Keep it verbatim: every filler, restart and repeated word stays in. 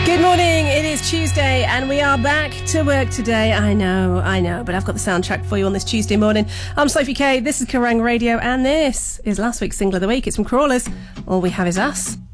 Good morning, it is Tuesday and we are back to work today. I know, I know, but I've got the soundtrack for you on this Tuesday morning. I'm Sophie Kay, this is Kerrang Radio and this is last week's single of the week. It's from Crawlers, All We Have Is Us.